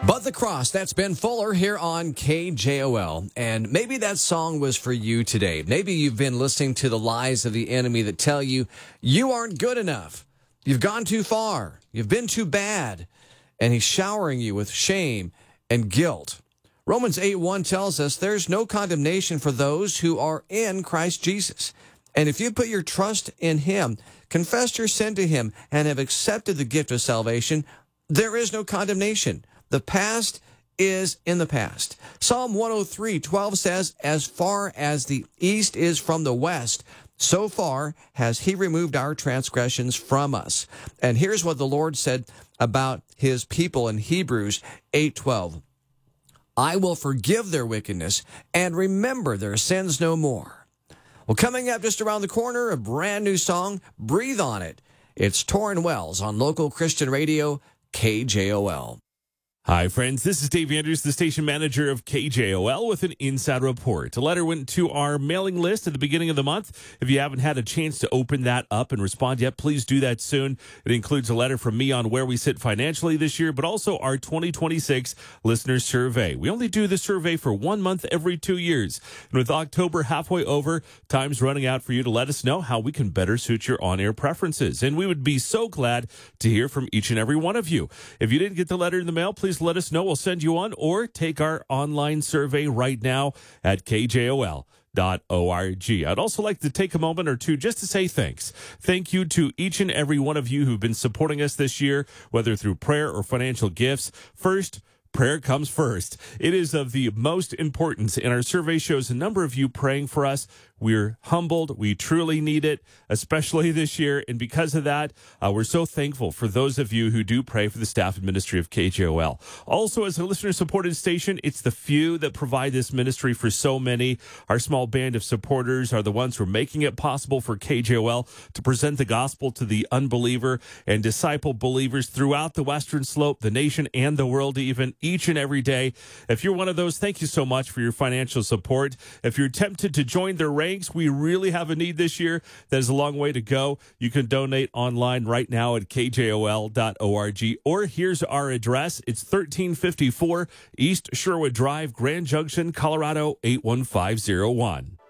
But the Cross, that's Ben Fuller here on KJOL. And maybe that song was for you today. Maybe you've been listening to the lies of the enemy that tell you you aren't good enough. You've gone too far. You've been too bad. And he's showering you with shame and guilt. Romans 8:1 tells us there's no condemnation for those who are in Christ Jesus. And if you put your trust in him, confess your sin to him, and have accepted the gift of salvation, there is no condemnation. The past is in the past. Psalm 103:12 says, as far as the east is from the west, so far has he removed our transgressions from us. And here's what the Lord said about his people in Hebrews 8:12. I will forgive their wickedness and remember their sins no more. Well, coming up just around the corner, a brand new song, Breathe on It. It's Torrin Wells on local Christian radio, KJOL. Hi, friends. This is Dave Andrews, the station manager of KJOL, with an inside report. A letter went to our mailing list at the beginning of the month. If you haven't had a chance to open that up and respond yet, please do that soon. It includes a letter from me on where we sit financially this year, but also our 2026 listener survey. We only do the survey for 1 month every 2 years. And with October halfway over, time's running out for you to let us know how we can better suit your on-air preferences. And we would be so glad to hear from each and every one of you. If you didn't get the letter in the mail, please let us know. We'll send you one, or take our online survey right now at kjol.org. I'd also like to take a moment or two just to say thanks. Thank you to each and every one of you who've been supporting us this year, whether through prayer or financial gifts. First, prayer comes first. It is of the most importance, and our survey shows a number of you praying for us. We're humbled. We truly need it, especially this year. And because of that, we're so thankful for those of you who do pray for the staff and ministry of KJOL. Also, as a listener-supported station, it's the few that provide this ministry for so many. Our small band of supporters are the ones who are making it possible for KJOL to present the gospel to the unbeliever and disciple believers throughout the Western Slope, the nation, and the world even, each and every day. If you're one of those, thank you so much for your financial support. If you're tempted to join the ranks, we really have a need this year. That is a long way to go. You can donate online right now at kjol.org, or here's our address. It's 1354 East Sherwood Drive, Grand Junction, Colorado 81501.